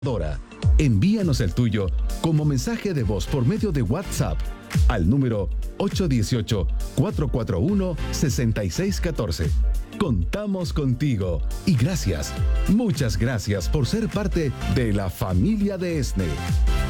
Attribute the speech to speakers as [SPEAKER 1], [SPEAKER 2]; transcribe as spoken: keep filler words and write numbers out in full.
[SPEAKER 1] Envíanos el tuyo como mensaje de voz por medio de WhatsApp al número ocho uno ocho, cuatro cuatro uno, seis seis uno cuatro. Contamos contigo y gracias, muchas gracias por ser parte de la familia de ESNE.